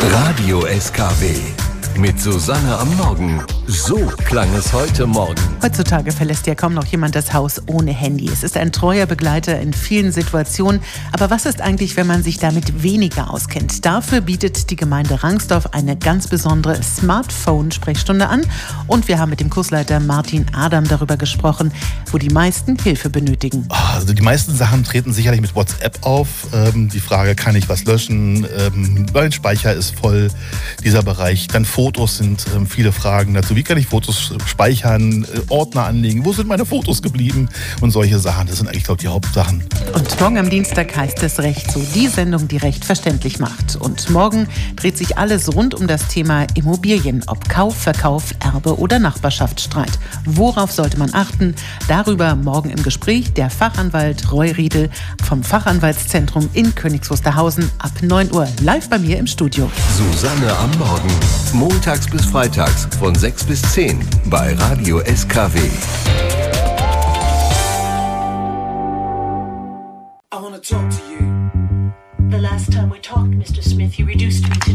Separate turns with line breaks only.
Radio SKW mit Susanne am Morgen. So klang es heute Morgen.
Heutzutage verlässt ja kaum noch jemand das Haus ohne Handy. Es ist ein treuer Begleiter in vielen Situationen. Aber was ist eigentlich, wenn man sich damit weniger auskennt? Dafür bietet die Gemeinde Rangsdorf eine ganz besondere Smartphone-Sprechstunde an. Und wir haben mit dem Kursleiter Martin Adam darüber gesprochen, wo die meisten Hilfe benötigen.
Also die meisten Sachen treten sicherlich mit WhatsApp auf. Die Frage, kann ich was löschen? Mein Speicher ist voll, dieser Bereich. Dann Fotos sind viele Fragen dazu. Wie kann ich Fotos speichern, Ordner anlegen? Wo sind meine Fotos geblieben? Und solche Sachen, das sind eigentlich, glaube ich, die Hauptsachen.
Und morgen am Dienstag heißt es Recht so, die Sendung, die Recht verständlich macht. Und morgen dreht sich alles rund um das Thema Immobilien, ob Kauf, Verkauf, Erbe oder Nachbarschaftsstreit. Worauf sollte man achten? Darüber morgen im Gespräch der Fachanwalt Roy Riedel vom Fachanwaltszentrum in Königs Wusterhausen ab 9 Uhr live bei mir im Studio.
Susanne am Morgen. Montags bis freitags von 6 bis 10 bei Radio SKW.
I want to talk to you. The last time we talked, Mr. Smith, you reduced me to